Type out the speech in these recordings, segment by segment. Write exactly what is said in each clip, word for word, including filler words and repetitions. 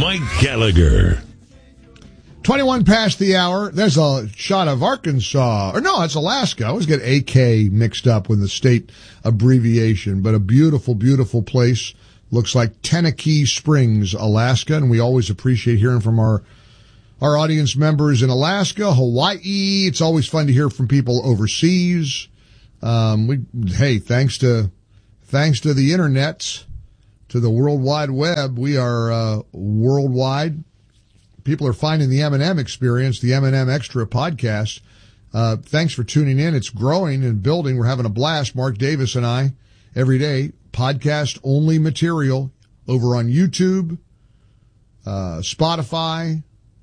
Mike Gallagher. twenty-one past the hour. There's a shot of Arkansas. Or no, it's Alaska. I always get A K mixed up with the state abbreviation. But a beautiful, beautiful place. Looks like Tenakee Springs, Alaska. And we always appreciate hearing from our our audience members in Alaska, Hawaii. It's always fun to hear from people overseas. Um, we, hey, thanks to, thanks to the internet, to the World Wide Web, we are, uh, worldwide. People are finding the M and M experience, the M and M Extra podcast. Uh, thanks for tuning in. It's growing and building. We're having a blast. Mark Davis and I every day, podcast only material over on YouTube, uh, Spotify,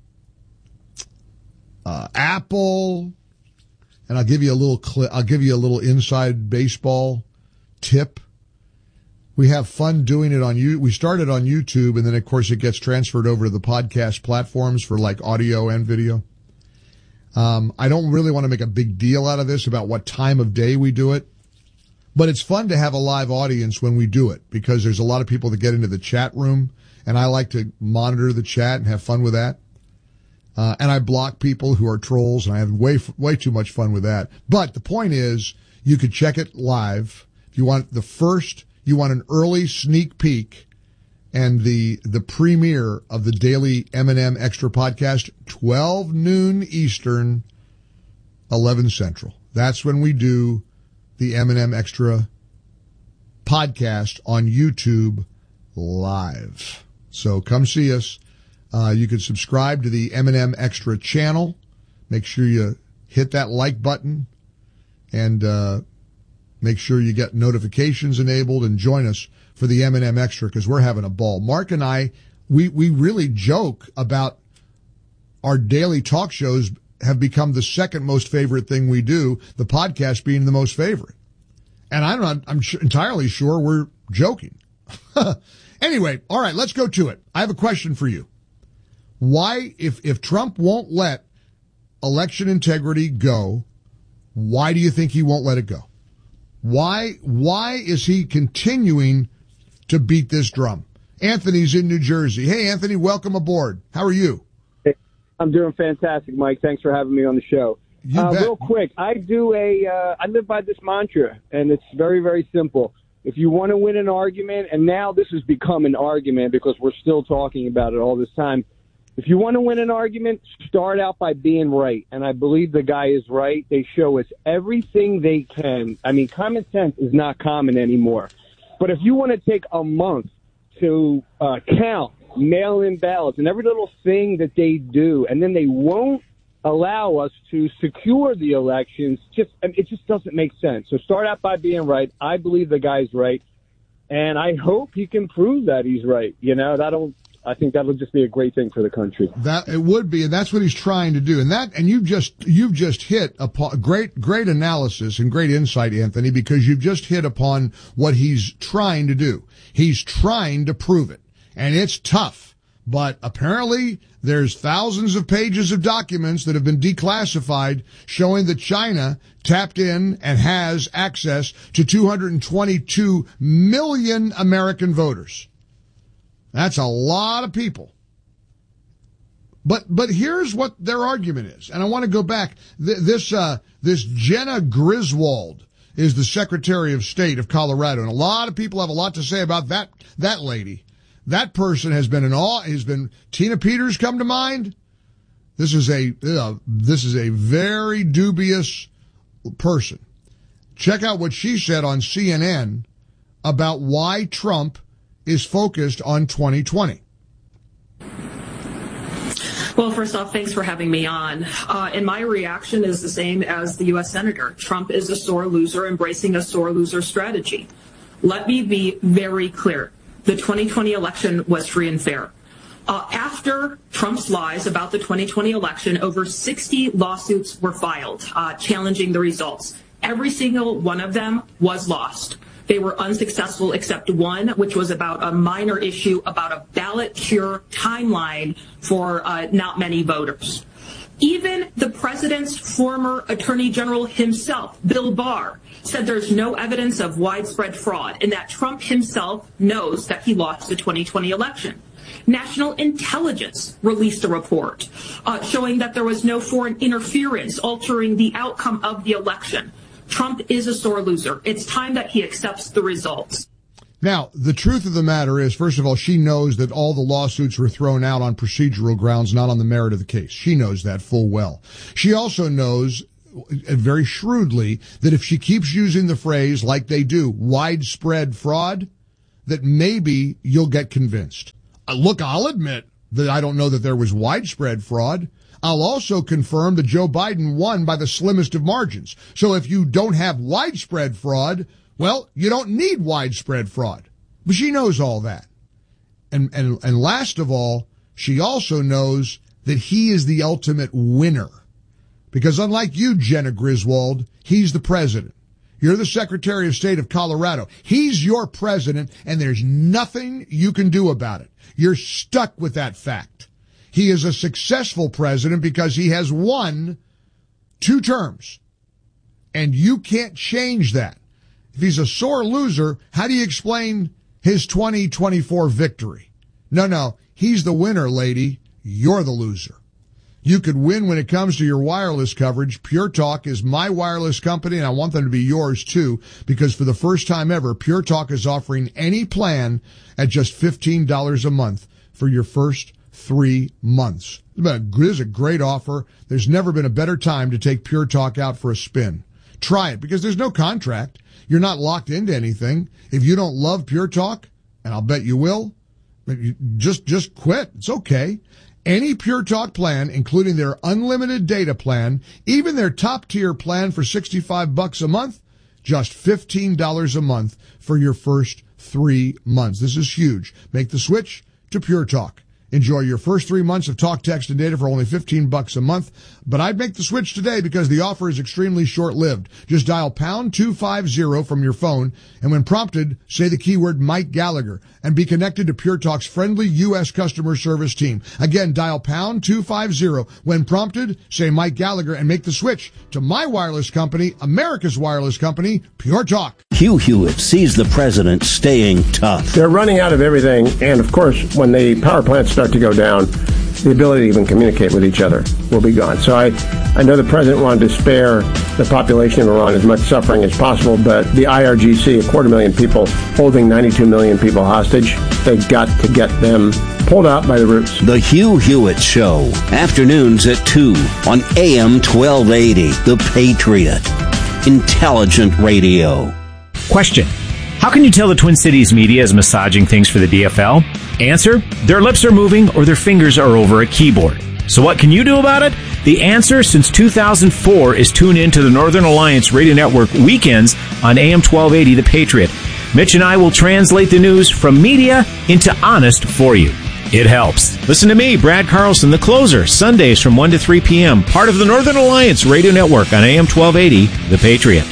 uh, Apple. And I'll give you a little cli- I'll give you a little inside baseball tip. We have fun doing it on you. We started on YouTube, and then of course it gets transferred over to the podcast platforms for like audio and video. Um, I don't really want to make a big deal out of this about what time of day we do it, but it's fun to have a live audience when we do it because there's a lot of people that get into the chat room, and I like to monitor the chat and have fun with that. Uh, and I block people who are trolls, and I have way, way too much fun with that. But the point is, you could check it live. If you want the first, you want an early sneak peek and the, the premiere of the daily M and M Extra podcast, twelve noon Eastern, eleven Central. That's when we do the M and M Extra podcast on YouTube live. So come see us. Uh, you can subscribe to the M and M Extra channel. Make sure you hit that like button and, uh, make sure you get notifications enabled and join us for the M and M Extra because we're having a ball. Mark and I, we, we really joke about our daily talk shows have become the second most favorite thing we do, the podcast being the most favorite. And I'm not, I'm sh- entirely sure we're joking. Anyway, all right, let's go to it. I have a question for you. Why, if, if Trump won't let election integrity go, why do you think he won't let it go? Why, why is he continuing to beat this drum? Anthony's in New Jersey. Hey, Anthony, welcome aboard. How are you? Hey, I'm doing fantastic, Mike. Thanks for having me on the show. You uh, bet. Real quick, I do a, uh, I live by this mantra, and it's very, very simple. If you want to win an argument, and now this has become an argument because we're still talking about it all this time. If you want to win an argument, start out by being right. And I believe the guy is right. They show us everything they can. I mean, common sense is not common anymore. But if you want to take a month to uh, count mail-in ballots and every little thing that they do, and then they won't allow us to secure the elections, just I mean, it just doesn't make sense. So start out by being right. I believe the guy's right. And I hope he can prove that he's right. You know, that'll... I think that would just be a great thing for the country. That it would be, and that's what he's trying to do. And that, and you've just you've just hit upon great great analysis and great insight, Anthony, because you've just hit upon what he's trying to do. He's trying to prove it, and it's tough. But apparently, there's thousands of pages of documents that have been declassified showing that China tapped in and has access to two hundred twenty-two million American voters. That's a lot of people. But but here's what their argument is, and I want to go back. Th- this uh, this Jenna Griswold is the Secretary of State of Colorado, and a lot of people have a lot to say about that that lady. That person has been in awe. Has been Tina Peters come to mind. This is a uh, this is a very dubious person. Check out what she said on C N N about why Trump is focused on twenty twenty. Well, first off, thanks for having me on. Uh, and my reaction is the same as the U S Senator. Trump is a sore loser, embracing a sore loser strategy. Let me be very clear. The twenty twenty election was free and fair. Uh, after Trump's lies about the twenty twenty election, over sixty lawsuits were filed uh, challenging the results. Every single one of them was lost. They were unsuccessful except one, which was about a minor issue about a ballot cure timeline for uh, not many voters. Even the president's former attorney general himself, Bill Barr, said there's no evidence of widespread fraud and that Trump himself knows that he lost the twenty twenty election. National Intelligence released a report uh, showing that there was no foreign interference altering the outcome of the election. Trump is a sore loser. It's time that he accepts the results. Now, the truth of the matter is, first of all, she knows that all the lawsuits were thrown out on procedural grounds, not on the merit of the case. She knows that full well. She also knows very shrewdly that if she keeps using the phrase, like they do, widespread fraud, that maybe you'll get convinced. Uh, look, I'll admit that I don't know that there was widespread fraud. I'll also confirm that Joe Biden won by the slimmest of margins. So if you don't have widespread fraud, well, you don't need widespread fraud. But she knows all that. And, and, and last of all, she also knows that he is the ultimate winner. Because unlike you, Jenna Griswold, he's the president. You're the Secretary of State of Colorado. He's your president, and there's nothing you can do about it. You're stuck with that fact. He is a successful president because he has won two terms. And you can't change that. If he's a sore loser, how do you explain his twenty twenty-four victory? No, no, he's the winner, lady. You're the loser. You could win when it comes to your wireless coverage. Pure Talk is my wireless company, and I want them to be yours too, because for the first time ever, Pure Talk is offering any plan at just fifteen dollars a month for your first three months. This is a great offer. There's never been a better time to take Pure Talk out for a spin. Try it, because there's no contract. You're not locked into anything. If you don't love Pure Talk, and I'll bet you will, just, just quit. It's okay. Any Pure Talk plan, including their unlimited data plan, even their top tier plan for sixty-five bucks a month, just fifteen dollars a month for your first three months. This is huge. Make the switch to Pure Talk. Enjoy your first three months of talk, text, and data for only fifteen bucks a month. But I'd make the switch today because the offer is extremely short-lived. Just dial pound two fifty from your phone, and when prompted, say the keyword Mike Gallagher, and be connected to Pure Talk's friendly U S customer service team. Again, dial pound two fifty. When prompted, say Mike Gallagher, and make the switch to my wireless company, America's wireless company, Pure Talk. Hugh Hewitt sees the president staying tough. They're running out of everything, and of course, when the power plants start to go down, the ability to even communicate with each other will be gone. So I, I know the president wanted to spare the population of Iran as much suffering as possible, but the I R G C, a quarter million people, holding ninety-two million people hostage, they've got to get them pulled out by the roots. The Hugh Hewitt Show, afternoons at two on A M twelve eighty, The Patriot. Intelligent radio. Question: how can you tell the Twin Cities media is massaging things for the D F L? Answer: their lips are moving or their fingers are over a keyboard. So what can you do about it? The answer since two thousand four is tune in to the Northern Alliance Radio Network weekends on A M twelve eighty The Patriot. Mitch and I will translate the news from media into honest for you. It helps. Listen to me, Brad Carlson, the closer, Sundays from one to three p.m., part of the Northern Alliance Radio Network on A M twelve eighty The Patriot.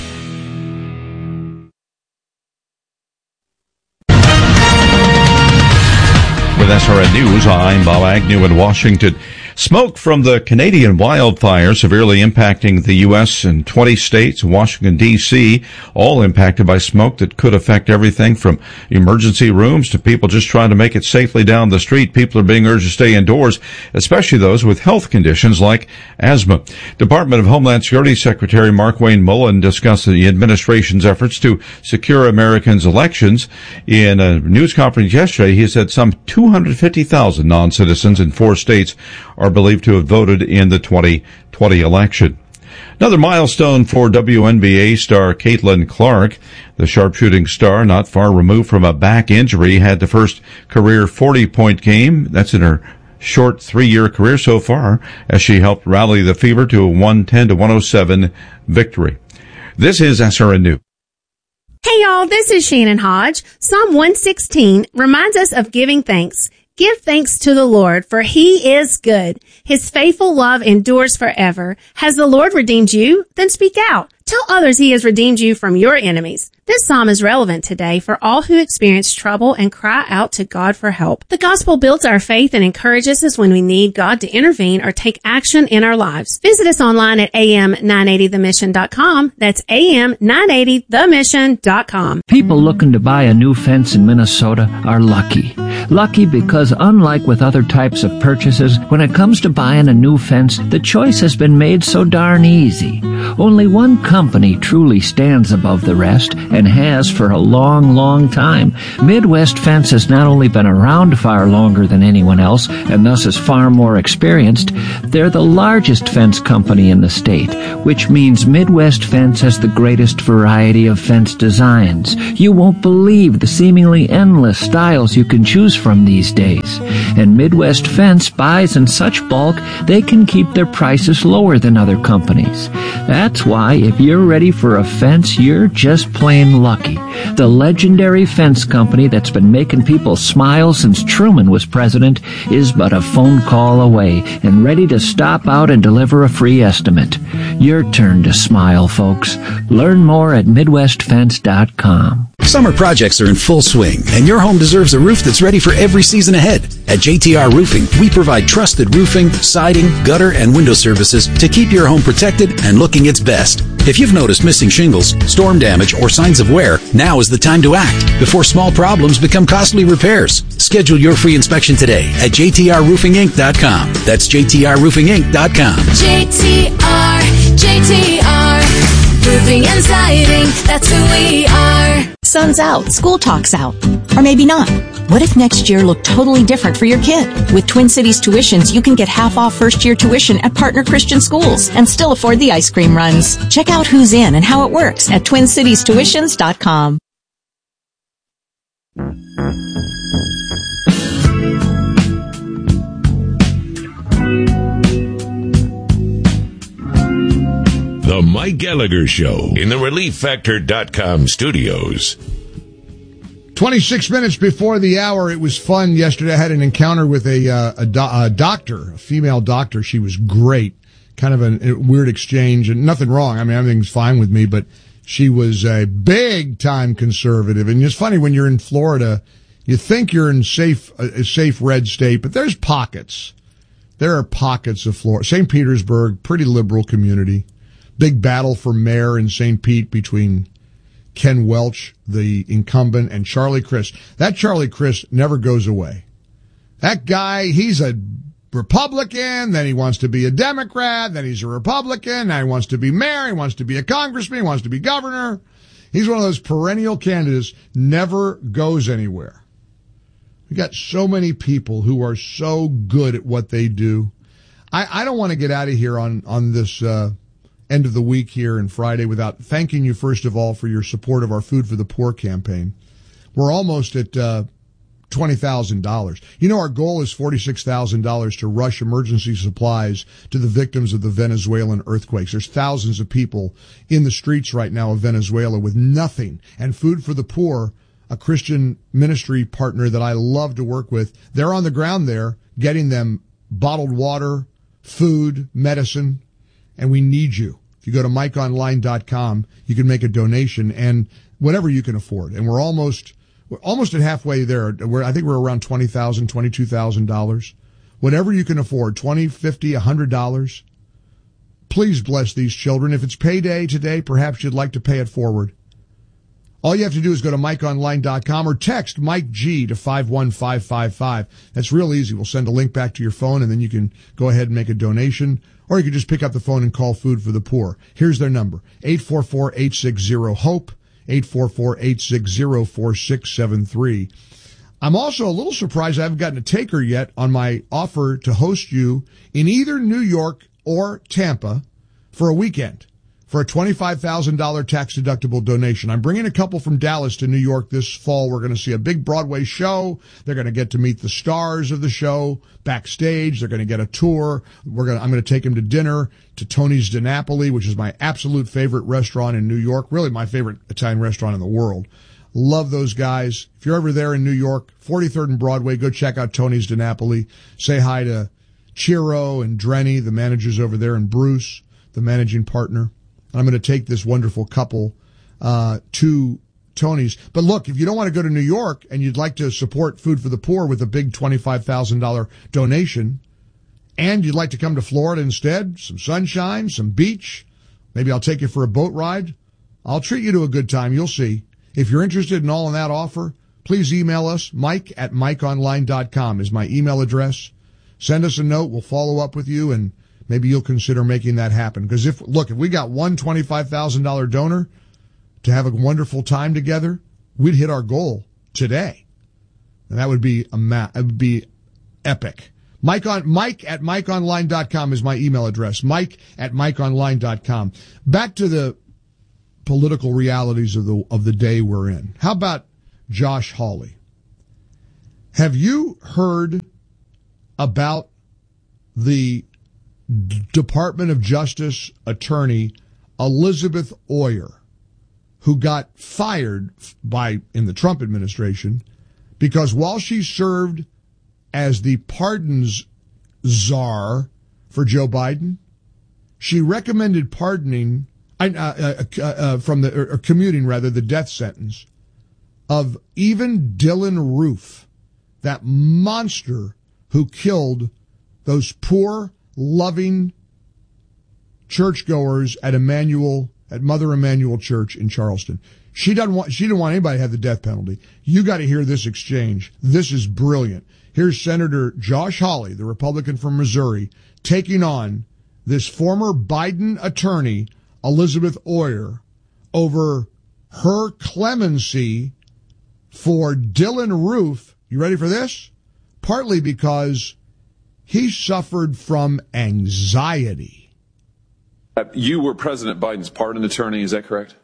With S R N News, I'm Bob Agnew in Washington. Smoke from the Canadian wildfire severely impacting the U S and twenty states, Washington, D C, all impacted by smoke that could affect everything from emergency rooms to people just trying to make it safely down the street. People are being urged to stay indoors, especially those with health conditions like asthma. Department of Homeland Security Secretary Markwayne Mullin discussed the administration's efforts to secure Americans' elections. In a news conference yesterday, he said some two hundred fifty thousand non-citizens in four states are believed to have voted in the twenty twenty election. Another milestone for W N B A star Caitlin Clark. The sharpshooting star, not far removed from a back injury, had the first career forty-point game. That's in her short three-year career so far, as she helped rally the Fever to a one ten to one oh seven victory. This is S R N News. Hey y'all, this is Shannon Hodge. Psalm one sixteen reminds us of giving thanks. Give thanks to the Lord, for he is good. His faithful love endures forever. Has the Lord redeemed you? Then speak out. Tell others he has redeemed you from your enemies. This psalm is relevant today for all who experience trouble and cry out to God for help. The gospel builds our faith and encourages us when we need God to intervene or take action in our lives. Visit us online at a m nine eighty the mission dot com. That's a m nine eighty the mission dot com. People looking to buy a new fence in Minnesota are lucky. Lucky because unlike with other types of purchases, when it comes to buying a new fence, the choice has been made so darn easy. Only one company truly stands above the rest, and has for a long, long time. Midwest Fence has not only been around far longer than anyone else, and thus is far more experienced, they're the largest fence company in the state, which means Midwest Fence has the greatest variety of fence designs. You won't believe the seemingly endless styles you can choose from these days. And Midwest Fence buys in such bulk, they can keep their prices lower than other companies. That's why if you're ready for a fence, you're just plain lucky. The legendary fence company that's been making people smile since Truman was president is but a phone call away and ready to stop out and deliver a free estimate. Your turn to smile, folks. Learn more at midwest fence dot com. Summer projects are in full swing, and your home deserves a roof that's ready for every season ahead. At J T R Roofing, we provide trusted roofing, siding, gutter, and window services to keep your home protected and looking its best. If you've noticed missing shingles, storm damage, or signs of wear, now is the time to act before small problems become costly repairs. Schedule your free inspection today at j t r roofing inc dot com. That's j t r roofing inc dot com. J T R, J T R, roofing and siding, that's who we are. Sun's out, school talk's out. Or maybe not. What if next year looked totally different for your kid? With Twin Cities Tuitions, you can get half off first year tuition at partner Christian schools and still afford the ice cream runs. Check out who's in and how it works at twin cities tuitions dot com. The Mike Gallagher Show in the relief factor dot com studios. twenty-six minutes before the hour, it was fun yesterday. I had an encounter with a, uh, a, do- a doctor, a female doctor. She was great. Kind of a, a weird exchange, and nothing wrong. I mean, everything's fine with me, but she was a big-time conservative. And it's funny, when you're in Florida, you think you're in safe, a safe red state, but there's pockets. There are pockets of Florida. Saint Petersburg, pretty liberal community. Big battle for mayor in Saint Pete between Ken Welch, the incumbent, and Charlie Crist. That Charlie Crist never goes away. That guy, he's a Republican, then he wants to be a Democrat, then he's a Republican, now he wants to be mayor, he wants to be a congressman, he wants to be governor. He's one of those perennial candidates, never goes anywhere. We got so many people who are so good at what they do. I, I don't want to get out of here on, on this, uh, end of the week here and Friday without thanking you, first of all, for your support of our Food for the Poor campaign. We're almost at uh, twenty thousand dollars. You know, our goal is forty-six thousand dollars to rush emergency supplies to the victims of the Venezuelan earthquakes. There's thousands of people in the streets right now of Venezuela with nothing. And Food for the Poor, a Christian ministry partner that I love to work with, they're on the ground there getting them bottled water, food, medicine, and we need you. If you go to mike online dot com, you can make a donation, and whatever you can afford. And we're almost we're almost at halfway there. We're, I think we're around twenty thousand dollars, twenty-two thousand dollars. Whatever you can afford, twenty dollars, fifty dollars, one hundred dollars. Please bless these children. If it's payday today, perhaps you'd like to pay it forward. All you have to do is go to mike online dot com or text Mike G to five one five five five. That's real easy. We'll send a link back to your phone, and then you can go ahead and make a donation. Or you can just pick up the phone and call Food for the Poor. Here's their number, eight four four, eight six zero, HOPE, eight four four, eight six zero, four six seven three. I'm also a little surprised I haven't gotten a taker yet on my offer to host you in either New York or Tampa for a weekend for a twenty-five thousand dollars tax-deductible donation. I'm bringing a couple from Dallas to New York this fall. We're going to see a big Broadway show. They're going to get to meet the stars of the show backstage. They're going to get a tour. We're going to, I'm going to take them to dinner to Tony's Di Napoli, which is my absolute favorite restaurant in New York, really my favorite Italian restaurant in the world. Love those guys. If you're ever there in New York, forty-third and Broadway, go check out Tony's DiNapoli. Say hi to Chiro and Drenny, the managers over there, and Bruce, the managing partner. And I'm going to take this wonderful couple uh to Tony's. But look, if you don't want to go to New York and you'd like to support Food for the Poor with a big twenty-five thousand dollars donation, and you'd like to come to Florida instead, some sunshine, some beach, maybe I'll take you for a boat ride, I'll treat you to a good time. You'll see. If you're interested in all of that offer, please email us. Mike at mike online dot com is my email address. Send us a note. We'll follow up with you, and maybe you'll consider making that happen. Because if, look, if we got one twenty-five thousand dollars donor to have a wonderful time together, we'd hit our goal today. And that would be a ma- it would be epic. Mike on, Mike at mike online dot com is my email address. Mike at mike online dot com. Back to the political realities of the of the day we're in. How about Josh Hawley? Have you heard about the D- Department of Justice attorney Elizabeth Oyer, who got fired by in the Trump administration because while she served as the pardons czar for Joe Biden, she recommended pardoning Uh, uh, uh, uh, from the, or commuting rather, the death sentence of even Dylan Roof, that monster who killed those poor, loving churchgoers at Emmanuel, at Mother Emanuel Church in Charleston. She doesn't want, she didn't want anybody to have the death penalty. You got to hear this exchange. This is brilliant. Here's Senator Josh Hawley, the Republican from Missouri, taking on this former Biden attorney, Elizabeth Oyer, over her clemency for Dylan Roof. You ready for this? Partly because he suffered from anxiety. Uh, you were President Biden's pardon attorney, is that correct?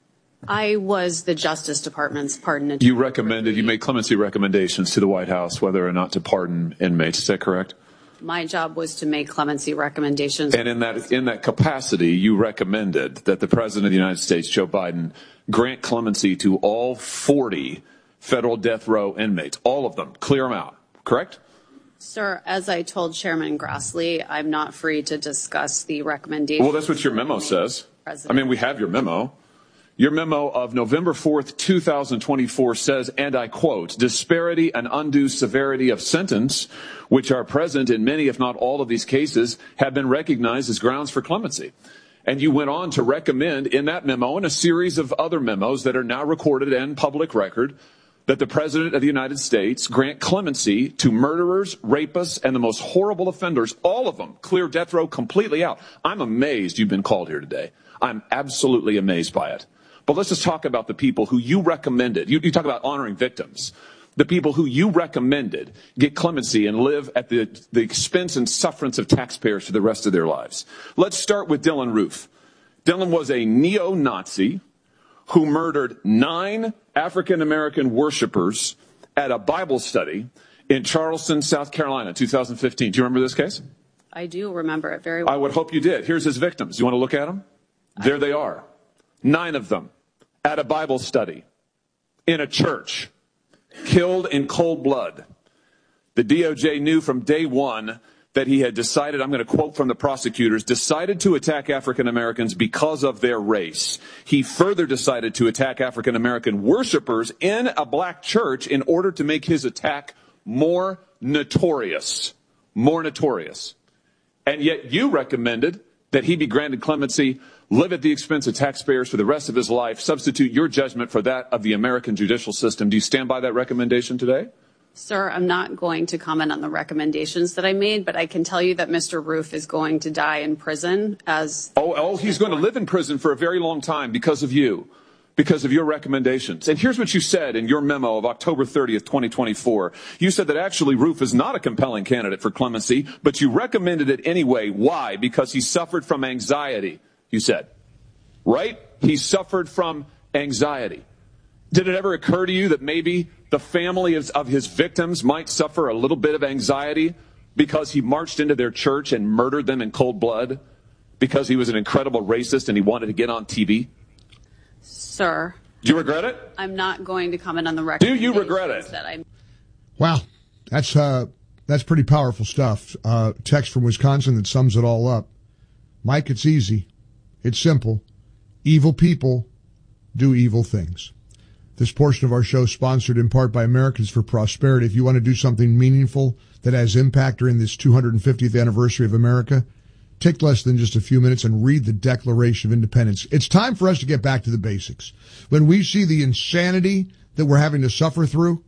I was the Justice Department's pardon attorney. You recommended, you made clemency recommendations to the White House whether or not to pardon inmates, is that correct? My job was to make clemency recommendations. And in that in that capacity, you recommended that the President of the United States, Joe Biden, grant clemency to all forty federal death row inmates, all of them, clear them out, correct? Sir, as I told Chairman Grassley, I'm not free to discuss the recommendations. Well, that's what your memo says. President. I mean, we have your memo. Your memo of November fourth, two thousand twenty-four says, and I quote, disparity and undue severity of sentence, which are present in many, if not all of these cases, have been recognized as grounds for clemency. And you went on to recommend in that memo and a series of other memos that are now recorded and public record that the President of the United States grant clemency to murderers, rapists, and the most horrible offenders, all of them, clear death row completely out. I'm amazed you've been called here today. I'm absolutely amazed by it. But let's just talk about the people who you recommended. You, you talk about honoring victims. The people who you recommended get clemency and live at the, the expense and sufferance of taxpayers for the rest of their lives. Let's start with Dylan Roof. Dylan was a neo-Nazi who murdered nine African-American worshipers at a Bible study in Charleston, South Carolina, two thousand fifteen. Do you remember this case? I do remember it very well. I would hope you did. Here's his victims. You want to look at them? There they are. Nine of them at a Bible study in a church, killed in cold blood. The D O J knew from day one that he had decided, I'm going to quote from the prosecutors, decided to attack African Americans because of their race. He further decided to attack African American worshipers in a black church in order to make his attack more notorious. More notorious. And yet you recommended that he be granted clemency, live at the expense of taxpayers for the rest of his life, substitute your judgment for that of the American judicial system. Do you stand by that recommendation today? Sir, I'm not going to comment on the recommendations that I made, but I can tell you that Mister Roof is going to die in prison as... Oh, oh, he's going to live in prison for a very long time because of you, because of your recommendations. And here's what you said in your memo of October thirtieth, twenty twenty-four. You said that actually Roof is not a compelling candidate for clemency, but you recommended it anyway. Why? Because he suffered from anxiety, you said. Right? He suffered from anxiety. Did it ever occur to you that maybe the family of his victims might suffer a little bit of anxiety because he marched into their church and murdered them in cold blood because he was an incredible racist and he wanted to get on T V? Sir, Do you regret it? I'm not going to comment on the Do recommendations you regret it? that I Wow, that's uh, that's pretty powerful stuff. Uh, text from Wisconsin that sums it all up. Mike, it's easy. It's simple. Evil people do evil things. This portion of our show is sponsored in part by Americans for Prosperity. If you want to do something meaningful that has impact during this two hundred fiftieth anniversary of America, take less than just a few minutes and read the Declaration of Independence. It's time for us to get back to the basics. When we see the insanity that we're having to suffer through,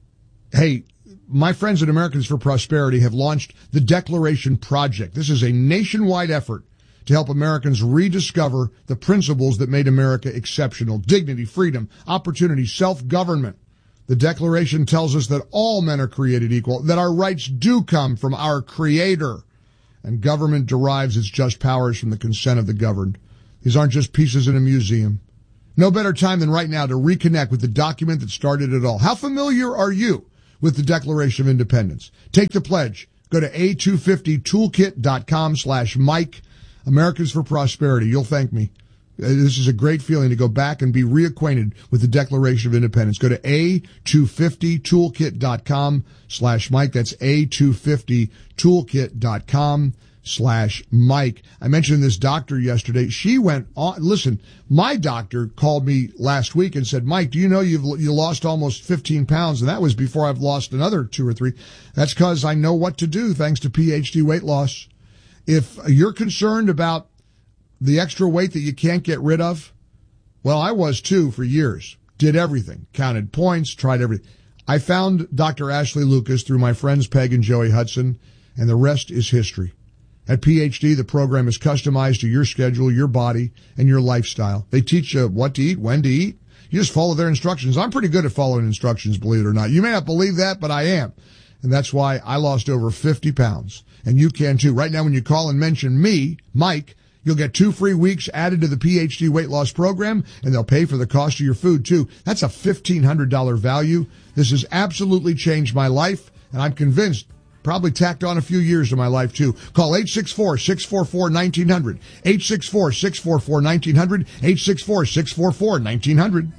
hey, my friends at Americans for Prosperity have launched the Declaration Project. This is a nationwide effort to help Americans rediscover the principles that made America exceptional: dignity, freedom, opportunity, self-government. The Declaration tells us that all men are created equal, that our rights do come from our Creator, and government derives its just powers from the consent of the governed. These aren't just pieces in a museum. No better time than right now to reconnect with the document that started it all. How familiar are you with the Declaration of Independence? Take the pledge. Go to A two fifty toolkit dot com slash Mike. Americans for Prosperity. You'll thank me. This is a great feeling to go back and be reacquainted with the Declaration of Independence. Go to A two fifty toolkit dot com slash Mike. That's A two fifty toolkit dot com slash Mike. I mentioned this doctor yesterday. She went on. Listen, my doctor called me last week and said, Mike, do you know you've you lost almost fifteen pounds? And that was before I've lost another two or three. That's because I know what to do thanks to P H D Weight Loss. If you're concerned about the extra weight that you can't get rid of, well, I was too for years. Did everything. Counted points, tried everything. I found Doctor Ashley Lucas through my friends Peg and Joey Hudson, and the rest is history. At P H D, the program is customized to your schedule, your body, and your lifestyle. They teach you what to eat, when to eat. You just follow their instructions. I'm pretty good at following instructions, believe it or not. You may not believe that, but I am. And that's why I lost over fifty pounds. And you can too. Right now, when you call and mention me, Mike, you'll get two free weeks added to the P H D weight loss program, and they'll pay for the cost of your food too. That's a fifteen hundred dollars value. This has absolutely changed my life, and I'm convinced probably tacked on a few years to my life too. Call eight six four, six four four, one nine zero zero, eight six four, six four four, one nine zero zero, eight six four, six four four, one nine zero zero.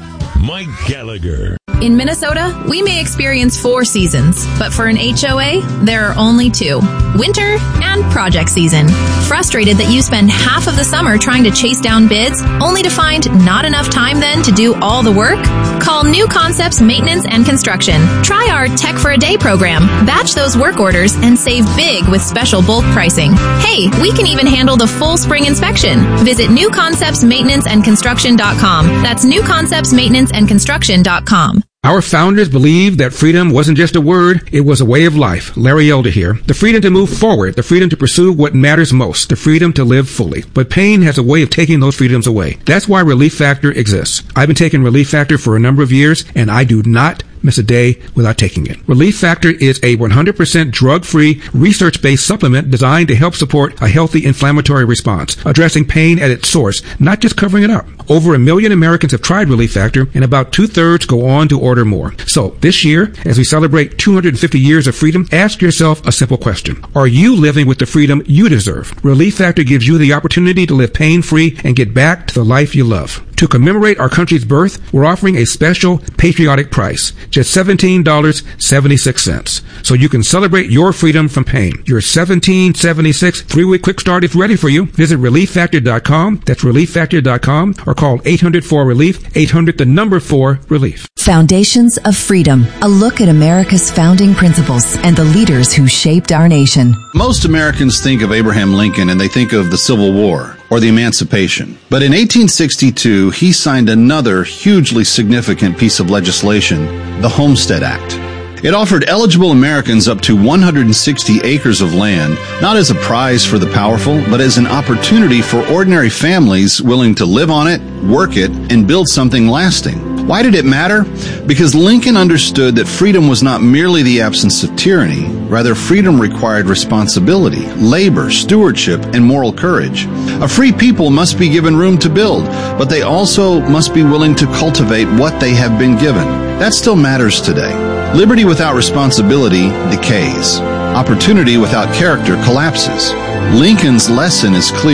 Mike Gallagher. In Minnesota, we may experience four seasons, but for an H O A, there are only two: winter and project season. Frustrated that you spend half of the summer trying to chase down bids, only to find not enough time then to do all the work? Call New Concepts Maintenance and Construction. Try our Tech for a Day program. Batch those work orders and save big with special bulk pricing. Hey, we can even handle the full spring inspection. Visit new concepts maintenance and construction dot com. That's new concepts maintenance and construction dot com. Our founders believed that freedom wasn't just a word, it was a way of life. Larry Elder here. The freedom to move forward, the freedom to pursue what matters most, the freedom to live fully. But pain has a way of taking those freedoms away. That's why Relief Factor exists. I've been taking Relief Factor for a number of years, and I do not miss a day without taking it. Relief Factor is a one hundred percent drug-free, research-based supplement designed to help support a healthy inflammatory response, addressing pain at its source, not just covering it up. Over a million Americans have tried Relief Factor, and about two-thirds go on to order more. So this year, as we celebrate two hundred fifty years of freedom, ask yourself a simple question. Are you living with the freedom you deserve? Relief Factor gives you the opportunity to live pain-free and get back to the life you love. To commemorate our country's birth, we're offering a special patriotic price, just seventeen dollars and seventy-six cents. So you can celebrate your freedom from pain. Your seventeen dollars and seventy-six cents three-week quick start is ready for you. Visit relief factor dot com. That's relief factor dot com, or call eight hundred four relief, eight hundred the number four relief. Foundations of Freedom, a look at America's founding principles and the leaders who shaped our nation. Most Americans think of Abraham Lincoln and they think of the Civil War or the Emancipation. But in eighteen sixty-two, he signed another hugely significant piece of legislation, the Homestead Act. It offered eligible Americans up to one hundred sixty acres of land, not as a prize for the powerful, but as an opportunity for ordinary families willing to live on it, work it, and build something lasting. Why did it matter? Because Lincoln understood that freedom was not merely the absence of tyranny. Rather, freedom required responsibility, labor, stewardship, and moral courage. A free people must be given room to build, but they also must be willing to cultivate what they have been given. That still matters today. Liberty without responsibility decays. Opportunity without character collapses. Lincoln's lesson is clear.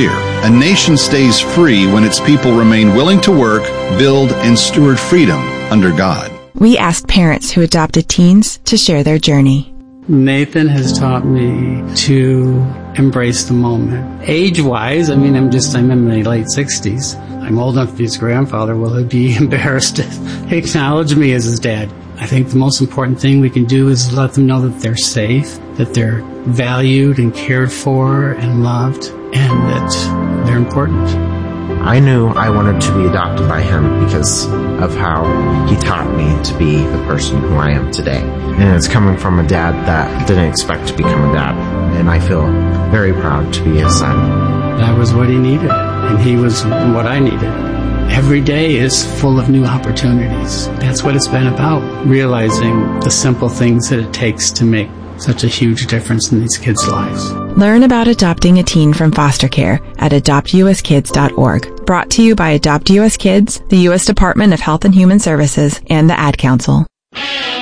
A nation stays free when its people remain willing to work, build, and steward freedom under God. We asked parents who adopted teens to share their journey. Nathan has taught me to embrace the moment. Age-wise, I mean, I'm just, I'm in my late sixties. I'm old enough to be his grandfather. Will he be embarrassed to acknowledge me as his dad? I think the most important thing we can do is let them know that they're safe, that they're valued and cared for and loved, and that they're important. I knew I wanted to be adopted by him because of how he taught me to be the person who I am today. And it's coming from a dad that didn't expect to become a dad. And I feel very proud to be his son. That was what he needed, and he was what I needed. Every day is full of new opportunities. That's what it's been about, realizing the simple things that it takes to make such a huge difference in these kids' lives. Learn about adopting a teen from foster care at adopt u s kids dot org. Brought to you by Adopt U S Kids, the U S Department of Health and Human Services, and the Ad Council.